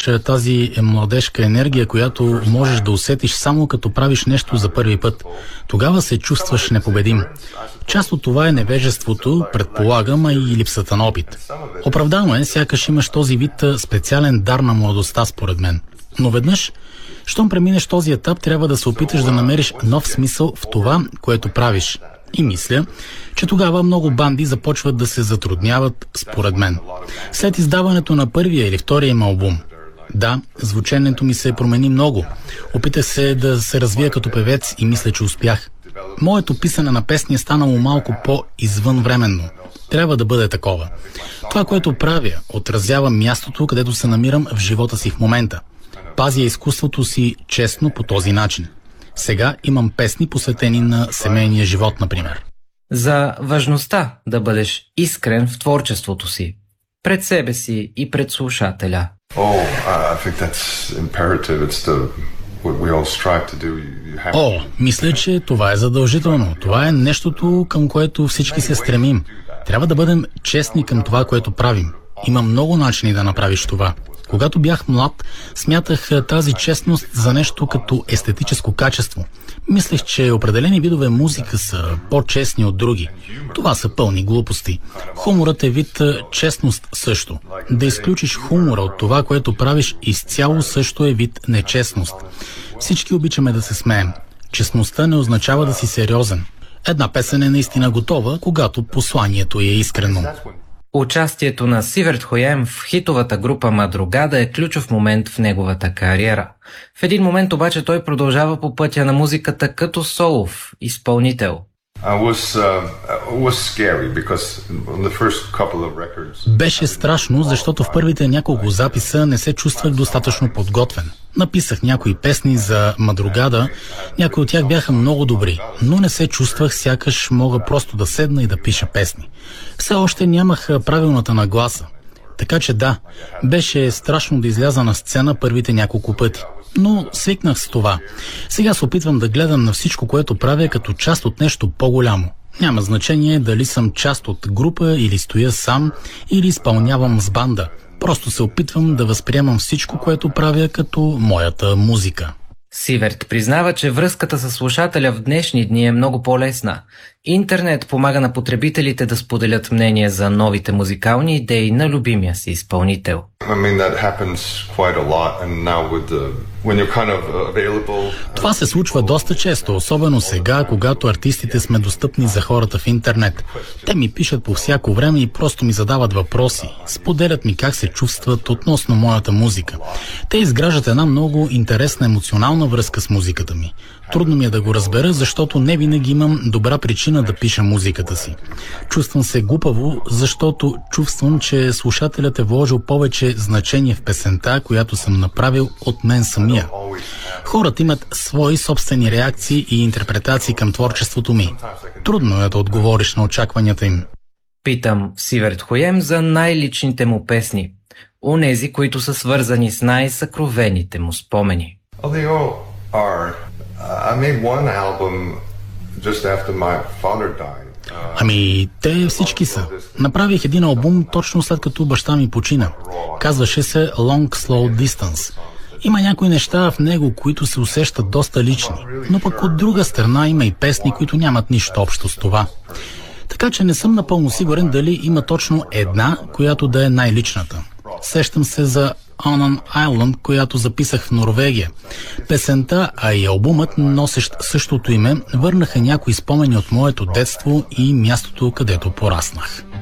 сякаш тази младежка енергия, която можеш да усетиш само като правиш нещо за първи път. Тогава се чувстваш непобедим. Част от това е невежеството, предполагам, а и липсата на опит. Оправдано е, сякаш имаш този вид специален дар на младостта, според мен. Но веднъж, щом преминеш този етап, трябва да се опиташ да намериш нов смисъл в това, което правиш. И мисля, че тогава много банди започват да се затрудняват, според мен. След издаването на първия или втория им албум. Да, звученето ми се промени много. Опитах се да се развия като певец и мисля, че успях. Моето писане на песни е станало малко по-извънвременно. Трябва да бъде такова. Това, което правя, отразява мястото, където се намирам в живота си в момента. Пазя изкуството си честно по този начин. Сега имам песни, посветени на семейния живот, например. За важността да бъдеш искрен в творчеството си, пред себе си и пред слушателя. Мисля, че това е задължително. Това е нещото, към което всички се стремим. Трябва да бъдем честни към това, което правим. Има много начини да направиш това. Когато бях млад, смятах тази честност за нещо като естетическо качество. Мислех, че определени видове музика са по-честни от други. Това са пълни глупости. Хуморът е вид честност също. Да изключиш хумора от това, което правиш, изцяло също е вид нечестност. Всички обичаме да се смеем. Честността не означава да си сериозен. Една песен е наистина готова, когато посланието е искрено. Участието на Сиверт Хоем в хитовата група Мадругада е ключов момент в неговата кариера. В един момент обаче той продължава по пътя на музиката като солов изпълнител. Беше страшно, защото в първите няколко записа не се чувствах достатъчно подготвен. Написах някои песни за Мадругада, някои от тях бяха много добри, но не се чувствах сякаш мога просто да седна и да пиша песни. Все още нямах правилната нагласа. Така че да, беше страшно да изляза на сцена първите няколко пъти. Но свикнах с това. Сега се опитвам да гледам на всичко, което правя, като част от нещо по-голямо. Няма значение дали съм част от група или стоя сам, или изпълнявам с банда. Просто се опитвам да възприемам всичко, което правя, като моята музика. Сиверт признава, че връзката с слушателя в днешни дни е много по-лесна. Интернет помага на потребителите да споделят мнение за новите музикални идеи на любимия си изпълнител. Това се случва доста често, особено сега, когато артистите сме достъпни за хората в интернет. Те ми пишат по всяко време и просто ми задават въпроси. Споделят ми как се чувстват относно моята музика. Те изграждат една много интересна емоционална връзка с музиката ми. Трудно ми е да го разбера, защото не винаги имам добра причина да пиша музиката си. Чувствам се глупаво, защото чувствам, че слушателят е вложил повече значение в песента, която съм направил от мен самия. Хората имат свои собствени реакции и интерпретации към творчеството ми. Трудно е да отговориш на очакванията им. Питам Сиверт Хоем за най-личните му песни. Онези, които са свързани с най-съкровените му спомени. Те всички са. Направих един албум точно след като баща ми почина. Казваше се Long Slow Distance. Има някои неща в него, които се усещат доста лични, но пък от друга страна има и песни, които нямат нищо общо с това. Така че не съм напълно сигурен дали има точно една, която да е най-личната. Сещам се за On an Island, която записах в Норвегия. Песента, а и албумът, носещ същото име, върнаха някои спомени от моето детство и мястото, където пораснах.